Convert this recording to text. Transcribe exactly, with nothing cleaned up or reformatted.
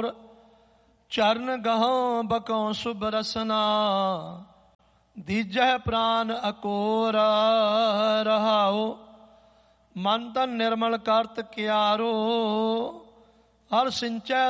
ਠੋਰ। ਚਰਨ ਗਹੋਂ ਬਕੋਂ ਸੁਭ ਰਸਨਾ, ਦੀਜਹਿ ਪ੍ਰਾਨ ਅਕੋਰ। ਰਹਾਉ ਮਨ ਤਨ ਨਿਰਮਲ ਕਰਤ ਕਿਆਰੋ, ਹਰ ਸਿੰਚੈ